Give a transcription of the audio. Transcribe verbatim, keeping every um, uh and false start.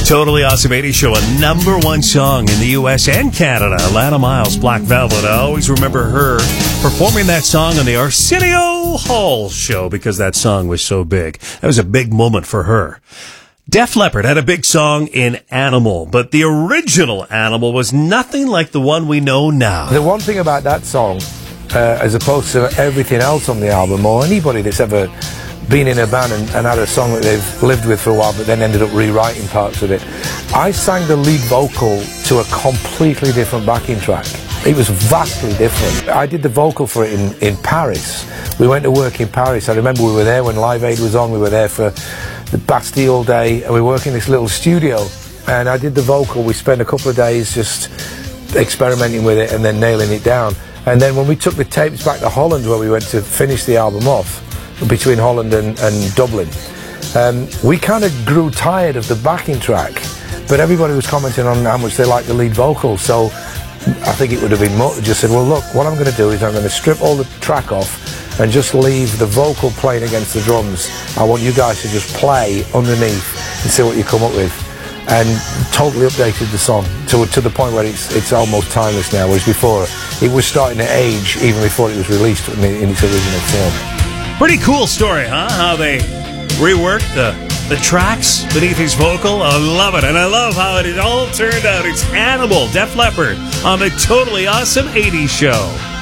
Totally Awesome eighties Show, a number one song in the U S and Canada. Lana Miles, Black Velvet. I always remember her performing that song on the Arsenio Hall show because that song was so big. That was a big moment for her. Def Leppard had a big song in Animal, but the original Animal was nothing like the one we know now. The one thing about that song, uh, as opposed to everything else on the album, or anybody that's ever been in a band and, and had a song that they've lived with for a while but then ended up rewriting parts of it, I sang the lead vocal to a completely different backing track. It was vastly different. I did the vocal for it in, in Paris. We went to work in Paris. I remember we were there when Live Aid was on. We were there for the Bastille Day, and we were working in this little studio, and I did the vocal. We spent a couple of days just experimenting with it and then nailing it down. And then when we took the tapes back to Holland, where we went to finish the album off, between Holland and, and Dublin, um, we kind of grew tired of the backing track, but everybody was commenting on how much they liked the lead vocal, so I think it would have been more, just said, well look, what I'm going to do is I'm going to strip all the track off and just leave the vocal playing against the drums. I want you guys to just play underneath and see what you come up with, and totally updated the song to, to the point where it's, it's almost timeless now, whereas before it was starting to age even before it was released in, in its original form. Pretty cool story, huh? How they reworked the, the tracks beneath his vocal. I love it. And I love how it all turned out. It's Animal, Def Leppard, on the Totally Awesome eighties Show.